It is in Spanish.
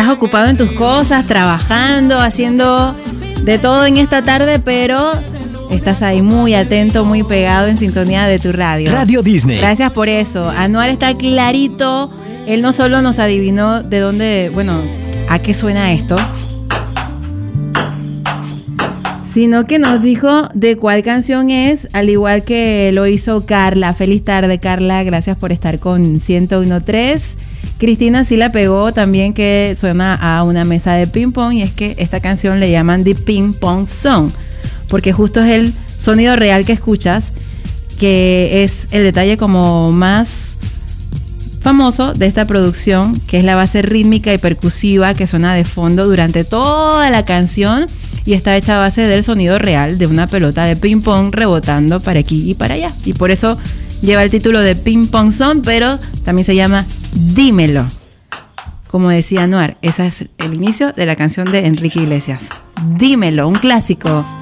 estás ocupado en tus cosas, trabajando, haciendo de todo en esta tarde, pero estás ahí muy atento, muy pegado en sintonía de tu radio. Radio Disney. Gracias por eso. Anuar está clarito. Él no solo nos adivinó de dónde, bueno, a qué suena esto, sino que nos dijo de cuál canción es, al igual que lo hizo Carla. Feliz tarde, Carla. Gracias por estar con 101.3. Cristina sí la pegó también, que suena a una mesa de ping pong, y es que esta canción le llaman The Ping Pong Song, porque justo es el sonido real que escuchas, que es el detalle como más famoso de esta producción, que es la base rítmica y percusiva que suena de fondo durante toda la canción, y está hecha a base del sonido real de una pelota de ping pong rebotando para aquí y para allá, y por eso lleva el título de Ping Pong Song, pero también se llama Dímelo. Como decía Anuar, ese es el inicio de la canción de Enrique Iglesias. Dímelo, un clásico.